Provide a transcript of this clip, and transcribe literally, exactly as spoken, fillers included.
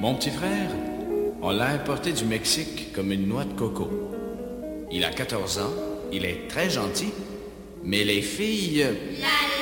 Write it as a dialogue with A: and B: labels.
A: Mon petit frère, on l'a importé du Mexique comme une noix de coco. Il a quatorze ans, il est très gentil, mais les filles...
B: La